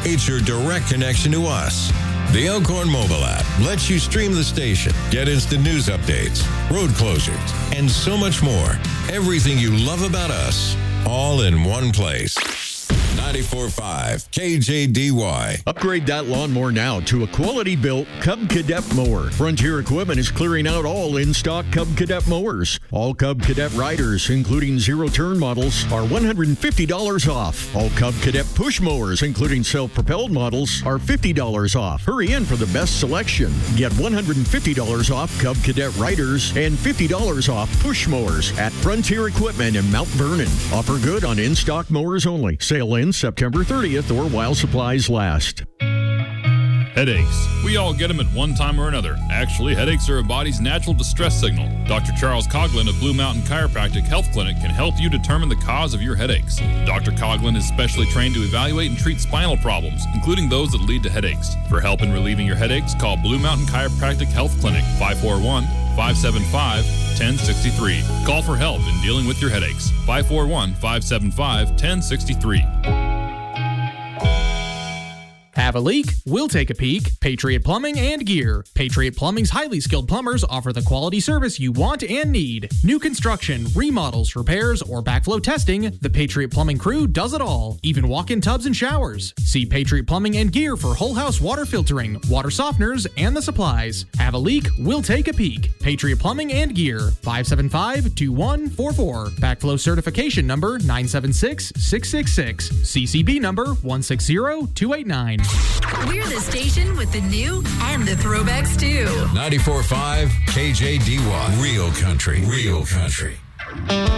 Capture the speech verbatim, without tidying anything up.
It's your direct connection to us. The Elkhorn mobile app lets you stream the station, get instant news updates, road closures, and so much more. Everything you love about us, all in one place. ninety-four point five K J D Y. Upgrade that lawnmower now to a quality-built Cub Cadet mower. Frontier Equipment is clearing out all in-stock Cub Cadet mowers. All Cub Cadet riders, including zero-turn models, are one hundred fifty dollars off. All Cub Cadet push mowers, including self-propelled models, are fifty dollars off. Hurry in for the best selection. Get one hundred fifty dollars off Cub Cadet riders and fifty dollars off push mowers at Frontier Equipment in Mount Vernon. Offer good on in-stock mowers only. Sale ends September thirtieth or while supplies last. Headaches. We all get them at one time or another. Actually, headaches are a body's natural distress signal. Doctor Charles Coughlin of Blue Mountain Chiropractic Health Clinic can help you determine the cause of your headaches. Doctor Coughlin is specially trained to evaluate and treat spinal problems, including those that lead to headaches. For help in relieving your headaches, call Blue Mountain Chiropractic Health Clinic, five four one, five seven five, one oh six three. Call for help in dealing with your headaches. five four one, five seven five, one oh six three. Have a leak? We'll take a peek. Patriot Plumbing and Gear. Patriot Plumbing's highly skilled plumbers offer the quality service you want and need. New construction, remodels, repairs, or backflow testing, the Patriot Plumbing crew does it all. Even walk-in tubs and showers. See Patriot Plumbing and Gear for whole house water filtering, water softeners, and the supplies. Have a leak? We'll take a peek. Patriot Plumbing and Gear. five seven five, two one four four. Backflow certification number nine seven six, six six six. C C B number one six zero, two eight nine. We're the station with the new and the throwbacks too. ninety-four point five K J D Y. Real country. Real country.